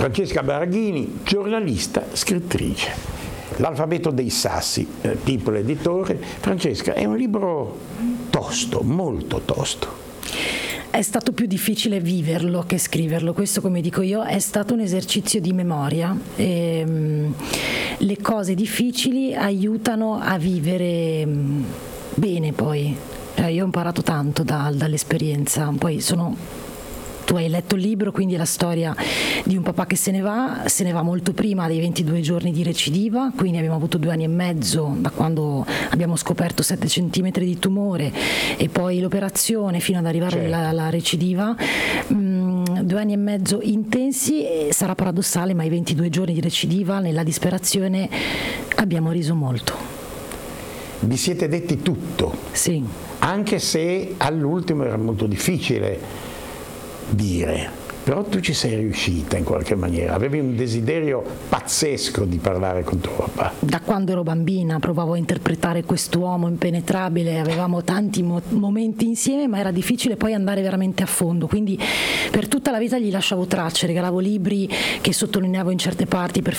Francesca Baraghini, giornalista, scrittrice. L'alfabeto dei sassi, People editore. Francesca, è un libro tosto, molto tosto. È stato più difficile viverlo che scriverlo, questo, come dico io, è stato un esercizio di memoria. Le cose difficili aiutano a vivere bene poi. Io ho imparato tanto dall'esperienza, poi tu hai letto il libro, quindi è la storia di un papà che se ne va molto prima dei 22 giorni di recidiva, quindi abbiamo avuto 2 anni e mezzo da quando abbiamo scoperto 7 centimetri di tumore e poi l'operazione fino ad arrivare alla recidiva. 2 anni e mezzo intensi, e sarà paradossale, ma i 22 giorni di recidiva, nella disperazione, abbiamo riso molto. Vi siete detti tutto? Sì. Anche se all'ultimo era molto difficile dire, però tu ci sei riuscita in qualche maniera, avevi un desiderio pazzesco di parlare con tuo papà. Da quando ero bambina provavo a interpretare quest'uomo impenetrabile, avevamo tanti momenti insieme, ma era difficile poi andare veramente a fondo, quindi per tutta la vita gli lasciavo tracce, regalavo libri che sottolineavo in certe parti per